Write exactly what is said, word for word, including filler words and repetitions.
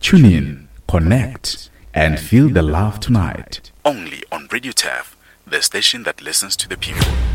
Tune in, connect, and feel the love tonight. Only on Radio T A F, the station that listens to the people.